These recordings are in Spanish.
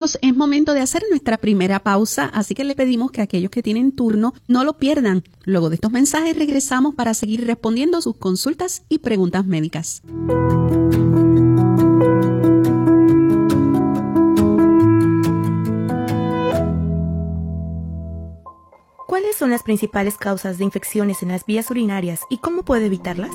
amigos, es momento de hacer nuestra primera pausa, así que le pedimos que aquellos que tienen turno no lo pierdan. Luego de estos mensajes regresamos para seguir respondiendo sus consultas y preguntas médicas. ¿Cuáles son las principales causas de infecciones en las vías urinarias y cómo puede evitarlas?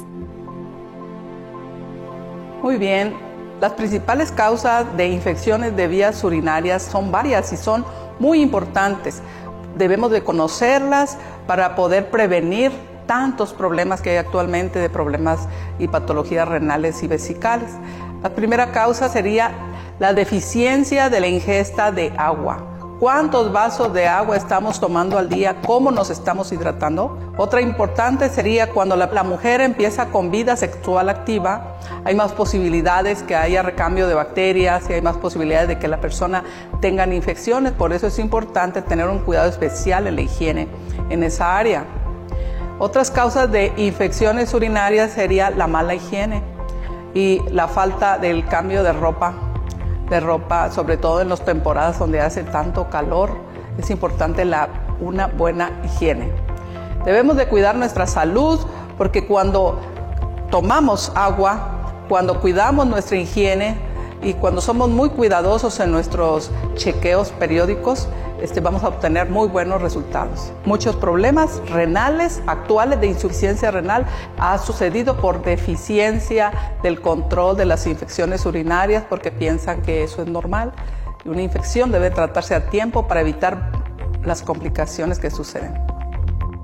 Muy bien, las principales causas de infecciones de vías urinarias son varias y son muy importantes. Debemos de conocerlas para poder prevenir tantos problemas que hay actualmente de problemas y patologías renales y vesicales. La primera causa sería la deficiencia de la ingesta de agua. ¿Cuántos vasos de agua estamos tomando al día? ¿Cómo nos estamos hidratando? Otra importante sería cuando la mujer empieza con vida sexual activa, hay más posibilidades que haya recambio de bacterias y hay más posibilidades de que la persona tenga infecciones. Por eso es importante tener un cuidado especial en la higiene en esa área. Otras causas de infecciones urinarias sería la mala higiene y la falta del cambio de ropa, sobre todo en las temporadas donde hace tanto calor. Es importante una buena higiene. Debemos de cuidar nuestra salud porque cuando tomamos agua, cuando cuidamos nuestra higiene y cuando somos muy cuidadosos en nuestros chequeos periódicos, vamos a obtener muy buenos resultados. Muchos problemas renales actuales de insuficiencia renal ha sucedido por deficiencia del control de las infecciones urinarias porque piensan que eso es normal. Una infección debe tratarse a tiempo para evitar las complicaciones que suceden.